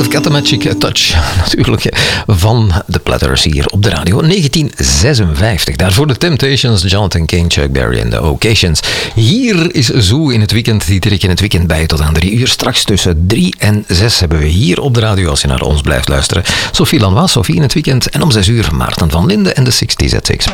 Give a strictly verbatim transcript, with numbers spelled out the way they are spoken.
You've Got the Magic Touch, natuurlijk, van de Platters hier op de radio. negentien zesenvijftig, daarvoor de Temptations, Jonathan King, Chuck Berry en de Occasions. Hier is Zoo in het weekend, die trek in het weekend bij tot aan drie uur. Straks tussen drie en zes hebben we hier op de radio, als je naar ons blijft luisteren, Sophie Lanois, Sophie in het weekend. En om zes uur Maarten van Linden en de zestig Z six.